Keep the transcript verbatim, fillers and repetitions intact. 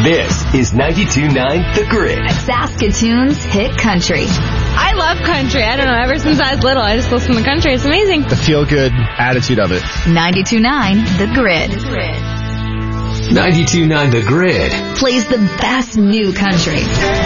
This is ninety-two point nine The Grid. Saskatoon's hit country. I love country. I don't know. Ever since I was little, I just listen to country. It's amazing. The feel-good attitude of it. ninety-two point nine The Grid. ninety-two point nine The Grid Plays the best new country.